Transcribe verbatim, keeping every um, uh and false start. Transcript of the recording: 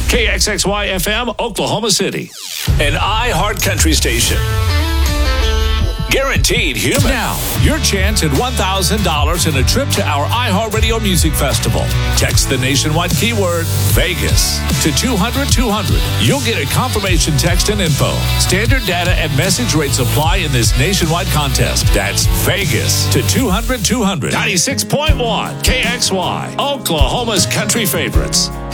K X X Y F M, Oklahoma City. An iHeart Country station. Guaranteed human. Now, your chance at one thousand dollars and a trip to our iHeartRadio Music Festival. Text the nationwide keyword Vegas to two hundred two hundred. You'll get a confirmation text and info. Standard data and message rates apply in this nationwide contest. That's Vegas to two hundred two hundred. ninety-six point one K X Y, Oklahoma's country favorites.